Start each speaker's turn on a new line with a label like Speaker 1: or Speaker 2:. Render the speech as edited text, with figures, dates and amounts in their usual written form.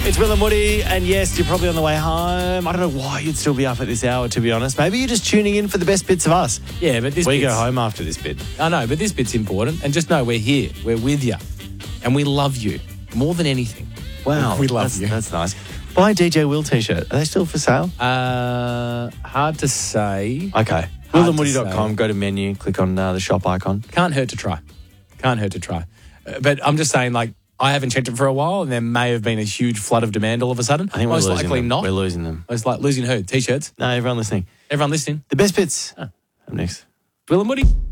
Speaker 1: It's Will and Woody, and yes, you're probably on the way home. I don't know why you'd still be up at this hour, to be honest. Maybe you're just tuning in for the best bits of us.
Speaker 2: Yeah, but
Speaker 1: We go home after this bit.
Speaker 2: I know, but this bit's important. And just know we're here. We're with you. And we love you more than anything.
Speaker 1: Wow.
Speaker 2: We love you.
Speaker 1: That's nice. Buy a DJ Will t-shirt. Are they still for sale?
Speaker 2: Hard to say.
Speaker 1: Okay.
Speaker 2: Hard to
Speaker 1: WillandWoody.com.
Speaker 2: say.
Speaker 1: Go to menu, click on the shop icon.
Speaker 2: Can't hurt to try. But I'm just saying, like, I haven't checked it for a while, and there may have been a huge flood of demand all of a sudden.
Speaker 1: I think
Speaker 2: Most
Speaker 1: we're losing
Speaker 2: likely
Speaker 1: them.
Speaker 2: not.
Speaker 1: We're losing them.
Speaker 2: It's like losing who? T-shirts?
Speaker 1: No, everyone listening.
Speaker 2: Everyone listening?
Speaker 1: The best bits. Up next.
Speaker 2: Will and Woody.